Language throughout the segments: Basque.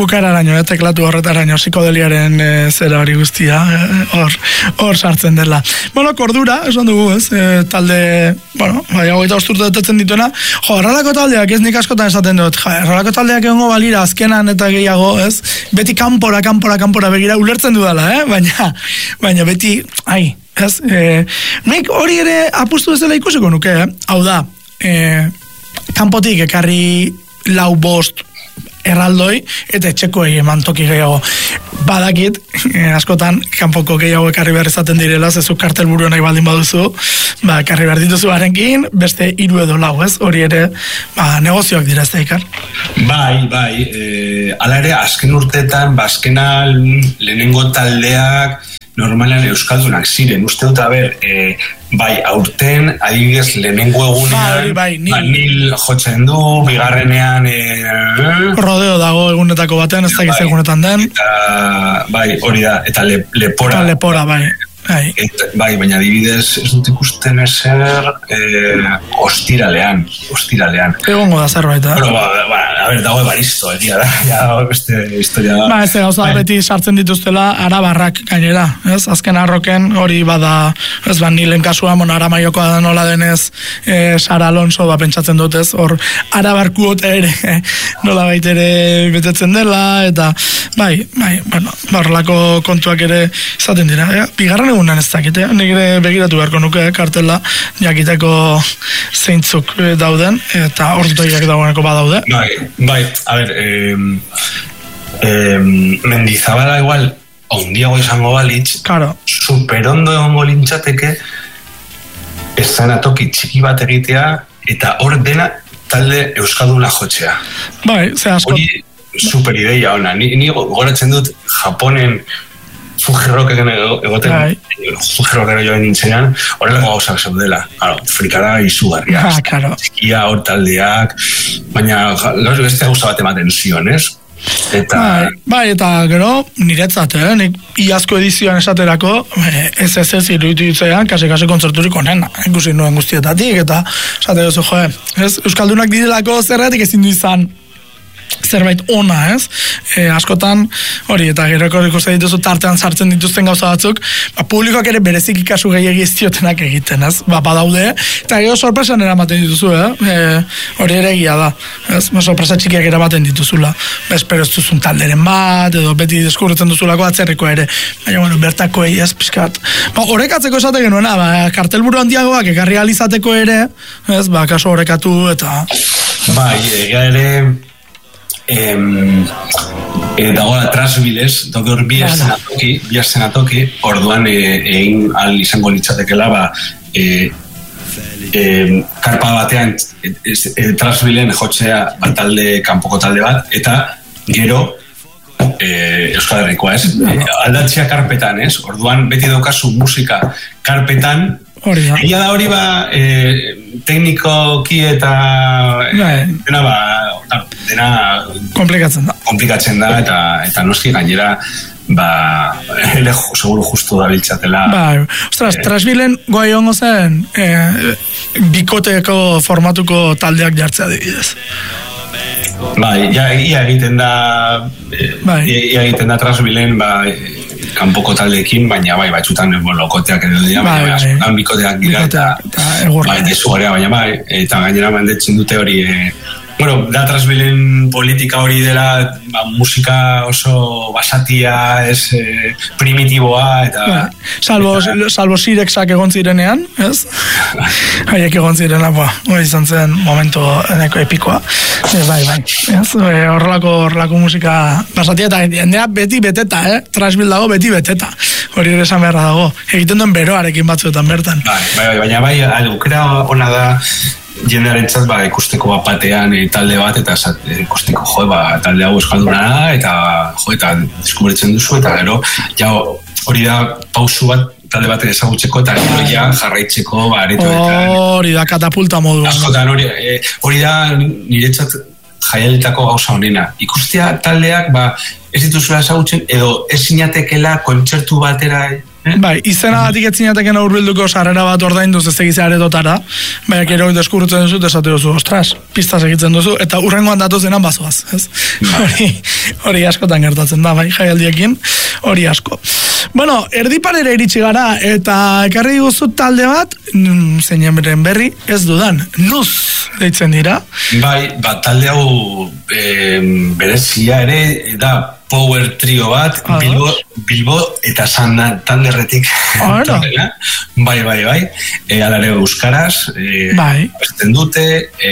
bukararaino, teklatu horretaraino, psikodeliaren zera hori guztia, hor sartzen dela. Bueno, kordura, esan dugu, ez, talde, bueno, hogeita osturte detetzen dituena, erralako taldeak, ez nik askotan esaten dut, erralako taldeak egongo balira azkenan eta gehiago, ez, beti kanpora begira ulertzen dudala, baina beti, ez, nik hori ere apustu bezala ikusiko nuke, hau da, kanpotik ekarri 4-5 erraldoi eta etxekoei eman toki gehiago. Badakit, askotan, kanpoko gehiago ekarri behar izaten direla, zezu kartel burua nahi baldin baduzu, ekarri behar dituzu harenkin, beste 3 edo 4, ez? Hori ere, negozioak dira ez da ikar. Bai, ala ere, azken urteetan, azkenal lehenengo taldeak, normalan euskaldunak ziren, uste dut, bai, aurten, adibidez, lehenengo egunean, nil jotzen du, bigarrenean... Rodeo dago egunetako batean, ez dakiz egunetan den. Bai, hori da, eta lepora. Bai, baina adibidez, ez dut ikusten ezer ostiralean. Egongo da zerbait, dago ebaristo, egia da, beste historia da. Ez gauza beti sartzen dituztela arabarrak gainera, ez? Azken arroken hori bada, ez nilen kasua, Aramaiokoa da nola denez, Sara Alonso pentsatzen dut, ez? Hor arabarkuot ere, nola baitere betetzen dela, eta horrelako kontuak ere izaten dira, bigarren egunan ez dakite, nire begiratu beharko nuke, kartela, jakiteko zeintzuk dauden, eta ordutoiak dagoeneko badaude. Bai, a ver, Mendizabala igual, ondiago izango balitz, superondo egongo lintzateke, eszenatoki txiki bat egitea, eta hor dena talde euskalduna jotzea. Bai, ze asko. Hori superideia ona, ni gogoratzen dut Japonen Fujiroken egoten, Fujiroken joan nintzenean, horrelako gauzak zeudela. Frikara izugarria. Txikia, hor taldeak, baina gauz beste gauza bat ematen zion, ez? Bai, eta gero, niretzat, nik iazko edizioan esaterako, ez iruditu ditzean, kasi kontzerturik onena, ikusi nuen guztietatik, eta esate duzu, euskaldunak direlako zerretik ezin du izan zerbait ona, ez? Askotan, hori, eta gero ikusten dituzu tartean sartzen dituzten gauza batzuk, publikoak ere berezik ikasu gehiagi ez diotenak egiten, ez? Badaude, eta gero sorpresan eramaten dituzu, hori ere egia da, ez? Sorpresa txikiak eramaten dituzula, espero ez duzun talderen bat, edo beti deskubritzen duzulako atzerriko ere, baina, bertako ez, pixkat. Horrekatzeko esate genuena, kartelburu handiagoak ekarri alizateko ere, ez? Kaso horrekatu, eta... Bai, egia ere... dagoela Trasbilez, dodor bi eszenatoki, orduan egin al izango litzatekela, karpa batean Trasbilen jotzea kanpoko talde bat, eta gero Euskal Herrikoa, ez? Aldatzea karpetan, ez? Orduan beti daukazu musika karpetan, egia da hori teknikoki eta dena komplikatzen da eta noski gainera seguru justu da biltzatela. Ostras, Trasbilen goa hongo zen bikoteko formatuko taldeak jartzea dibidez. Ia egiten da Trasbilen kanpoko taldeekin, baina batzutan lokoteak edo dira, baina bikoteak dira eta izugarria, baina eta gainera mandetzen dute hori da Trasbilen politika hori dela musika oso basatia, ez primitiboa, eta... Salvo Sirexak egon zirenean, ez? Haiek egon zirena, izan zen momento eneko epikoa. Bai, horrelako musika basatia, eta jendea beti beteta, Trasbil dago beti beteta. Hori ere esan beharra dago. Egiten duen beroarekin batzuetan bertan. Baina aukera ona da jendearen txat ikusteko batean talde bat, eta ikusteko talde hau euskalduna da, eta deskubritzen duzu, eta gero hori da pausu bat talde bat ezagutzeko, eta gero jarraitzeko aretoetan. Hori da katapulta modu. Askotan hori da niretzat jaialitako gauza honena. Ikustea taldeak ez dituzula ezagutzen, edo ez zinatekela kontzertu batera Bai, izena batik etzinatekin aurbilduko sarrera bat ordainduz ez egiz aretotara, baina gero deskurrutzen duzu, esate duzu, ostras, pista segitzen duzu, eta urrengoan datu zenan bazoaz, ez? Hori askotan gertatzen da, bai, jaialdiekin, hori asko. Bueno, erdiparera iritsi gara, eta ekarri guzu talde bat, zeinen berri, ez dudan, Nuz deitzen dira. Bai, talde hau berezia ere, da power trio bat, Bilbo eta Santanderretik. Bai. Alare euskaraz, besten dute,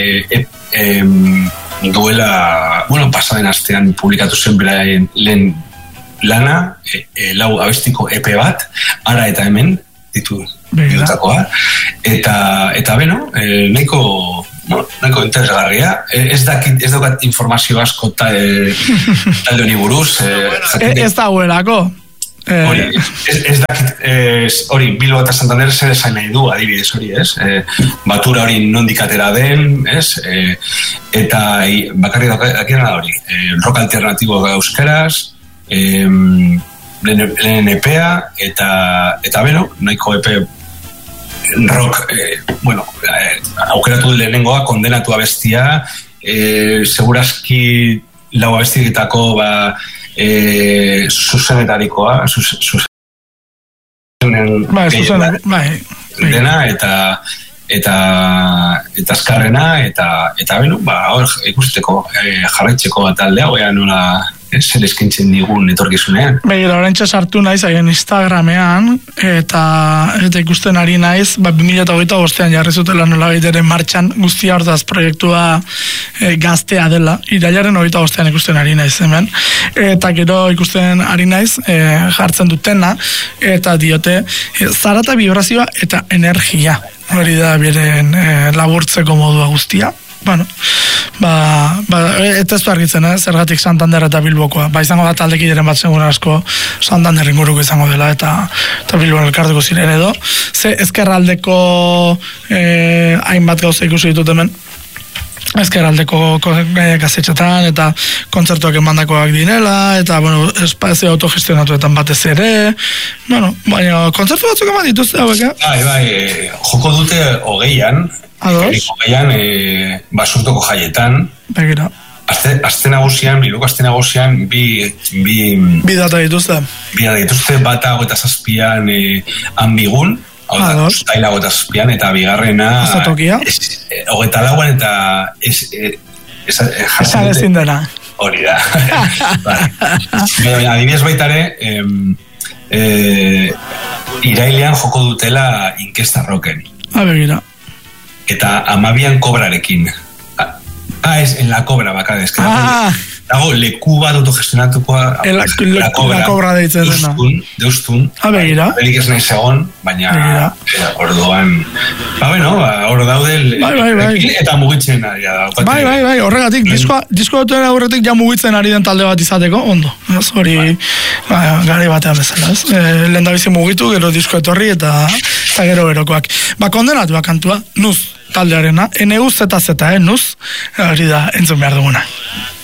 duela, pasaden astean publikatu zen beraien lehen lana, lau abestiko EP bat, ara eta hemen, ditutakoa, eta beno, nahiko interesgarria, ez daukat informazio asko talde honi buruz. Ez dagoelako. Ez dakit, hori, Bilbo eta Santander zer esan nahi du, adibidez hori, ez? Batura hori nondik atera den, ez? Eta bakarri dakien da hori, rock alternatibo euskaraz, lehen EPEA, eta beno, nahiko EPE rock, aukeratu lehenengoa, kondenatu abestia, segurazki lau abestietako zuzenetarikoa, dena, eta azkarrena, eta beno, hor ikusteko jarraitzeko taldea, oea nola zer eskintzen digun etorkizunean. Begira, orentxe sartu naiz haien Instagramean, eta ikusten ari naiz, 2008an jarri zutela nola baiteren martxan guztia hortaz proiektua gaztea dela, irailaren 28an ikusten ari naiz hemen, eta gero ikusten ari naiz jartzen dutena, eta diote zarata vibrazioa eta energia, hori da beren laburtzeko modua guztia. Bueno, eta ez du argitzen, zergatik Santander eta Bilbokoa. Izango da taldeki diren bat segun asko Santander inguruko izango dela eta Bilboan elkartuko ziren edo. Ze ezkerraldeko hainbat gauza ikusi ditut hemen. Ezkerraldeko gazetxetan eta kontzertuak emandakoak direla eta, espazio autogestionatuetan batez ere. Baina, kontzertu batzuk eman dituzte hauek, Bai, joko dute 20an, basurtoko jaietan. Begira. Aste nagusian, Bilboko aste nagusian, bi data dituzte. Bi data dituzte, bata 27an Anbigun, Uztaila 27an, eta bigarrena 24an eta esan ezin dena. Hori da. Adibidez baitare, irailean joko dutela Inkesta Rocken. Begira. Eta 12an Kobrarekin. Ez, en la Cobra bakarez. Dago, leku bat autogestionatukoa. La Cobra deitzen dena. Deustun. Begira. Belik ez nahi segon, baina orduan. Hor daude. Eta mugitzen ari da. Bai, horregatik, disko dutuen aurretik ja mugitzen ari den talde bat izateko, ondo. Hori, gari batean bezala. Lehen da bizi mugitu, gero disko etorri eta gero gerokoak. Kondenatu kantua, Nuz taldearena, NUZZ, Nuz, hori da entzun behar duguna.